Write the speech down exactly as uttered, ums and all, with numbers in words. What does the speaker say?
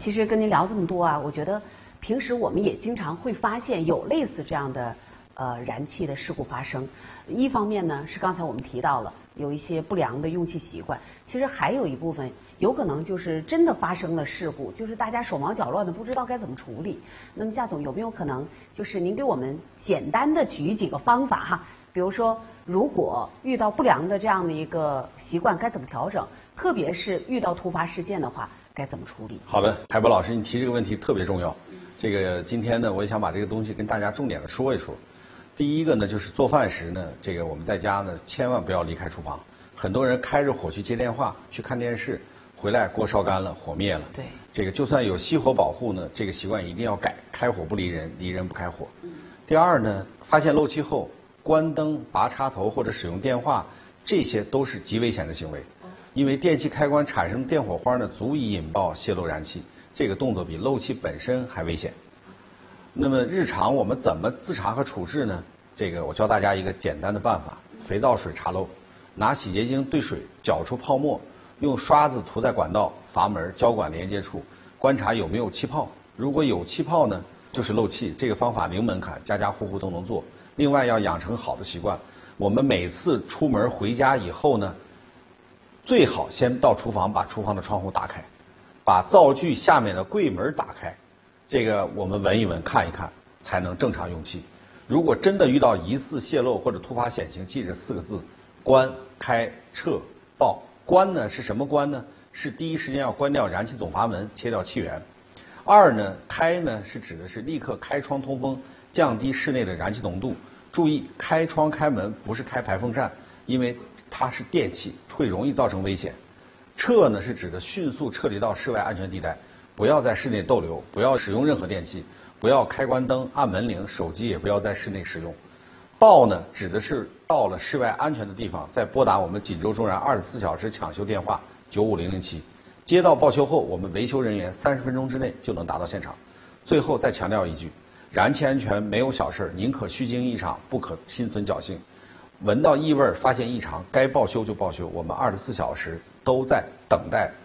其实跟您聊这么多啊，我觉得平时我们也经常会发现有类似这样的呃燃气的事故发生。一方面呢是刚才我们提到了有一些不良的用气习惯，其实还有一部分有可能就是真的发生了事故，就是大家手忙脚乱的不知道该怎么处理。那么夏总有没有可能就是您给我们简单的举几个方法哈？比如说，如果遇到不良的这样的一个习惯，该怎么调整？特别是遇到突发事件的话，该怎么处理？ 好的，海波老师，你提这个问题特别重要。这个今天呢，我也想把这个东西跟大家重点的说一说。第一个呢，就是做饭时呢，这个我们在家呢，千万不要离开厨房。很多人开着火去接电话、去看电视，回来锅烧干了，火灭了。 对， 这个就算有熄火保护呢，这个习惯一定要改，开火不离人，离人不开火。第二呢，发现漏气后，关灯、拔插头或者使用电话，这些都是极危险的行为，因为电器开关产生的电火花呢，足以引爆泄漏燃气，这个动作比漏气本身还危险。那么日常我们怎么自查和处置呢？这个我教大家一个简单的办法：肥皂水查漏，拿洗洁精兑水搅出泡沫，用刷子涂在管道、阀门、交管连接处，观察有没有气泡。如果有气泡呢，就是漏气。这个方法零门槛，家家户户都能做。另外要养成好的习惯，我们每次出门回家以后呢，最好先到厨房把厨房的窗户打开，把灶具下面的柜门打开，这个我们闻一闻看一看，才能正常用气。如果真的遇到疑似泄漏或者突发险情，记着四个字：关、开、撤、报。关呢是什么关呢？是第一时间要关掉燃气总阀门，切掉气源。二呢，开呢是指的是立刻开窗通风，降低室内的燃气浓度。注意，开窗开门不是开排风扇，因为它是电器，会容易造成危险。撤呢是指的迅速撤离到室外安全地带，不要在室内逗留，不要使用任何电器，不要开关灯、按门铃，手机也不要在室内使用。报呢指的是到了室外安全的地方，再拨打我们锦州中燃二十四小时抢修电话九五零零七。接到报修后，我们维修人员三十分钟之内就能达到现场。最后再强调一句，燃气安全没有小事，宁可虚惊一场，不可心存侥幸。闻到异味，发现异常，该报修就报修，我们二十四小时都在等待